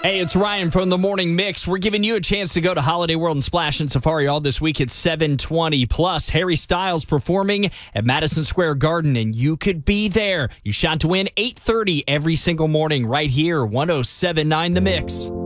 Hey, it's Ryan from the Morning Mix. We're giving you a chance to go to Holiday World and Splash and Safari all this week at 7:20. Plus, Harry Styles performing at Madison Square Garden, and you could be there. You shot to win 8:30 every single morning right here, 107.9 The Mix.